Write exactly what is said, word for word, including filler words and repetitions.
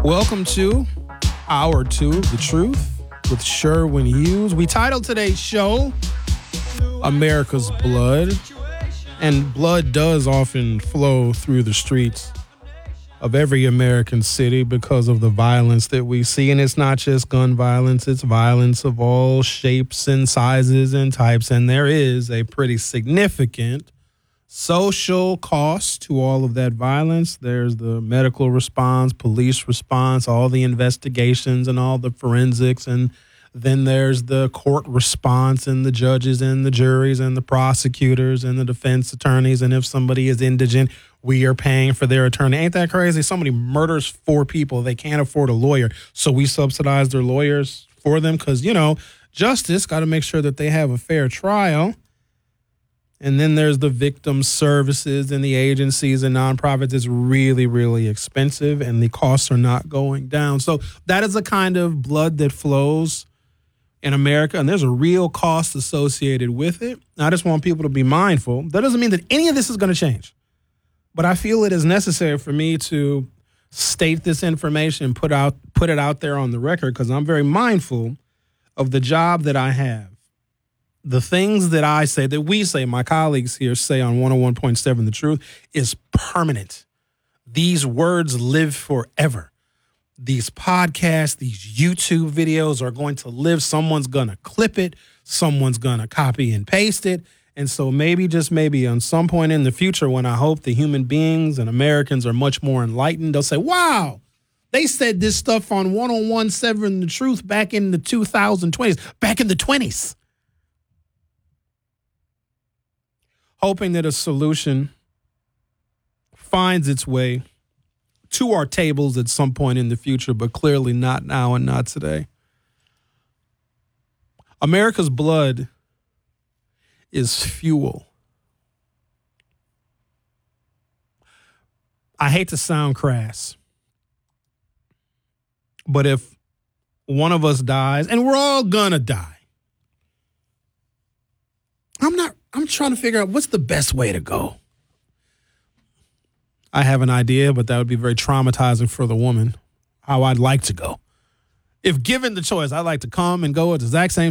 Welcome to Hour Two of the Truth with Sherwin Hughes. We titled today's show America's Blood. And blood does often flow through the streets of every American city because of the violence that we see. And it's not just gun violence, it's violence of all shapes and sizes and types. And there is a pretty significant social cost to all of that violence. There's the medical response, police response, all the investigations and all the forensics. And then there's the court response and the judges and the juries and the prosecutors and the defense attorneys. And if somebody is indigent, we are paying for their attorney. Ain't that crazy? Somebody murders four people. They can't afford a lawyer. So we subsidize their lawyers for them because, you know, justice got to make sure that they have a fair trial. And then there's the victim services and the agencies and nonprofits. It's really, really expensive, and the costs are not going down. So that is a kind of blood that flows in America, and there's a real cost associated with it. I just want people to be mindful. That doesn't mean that any of this is going to change, but I feel it is necessary for me to state this information, put out, put it out there on the record, because I'm very mindful of the job that I have. The things that I say, that we say, my colleagues here say on one oh one point seven The Truth, is permanent. These words live forever. These podcasts, these YouTube videos are going to live. Someone's going to clip it. Someone's going to copy and paste it. And so maybe, just maybe, on some point in the future, when I hope the human beings and Americans are much more enlightened, they'll say, wow, they said this stuff on one oh one point seven The Truth back in the two thousand twenties, back in the twenties. Hoping that a solution finds its way to our tables at some point in the future, but clearly not now and not today. America's blood is fuel. I hate to sound crass, but if one of us dies, and we're all gonna die, I'm not I'm trying to figure out what's the best way to go. I have an idea, but that would be very traumatizing for the woman, how I'd like to go. If given the choice, I'd like to come and go at the exact same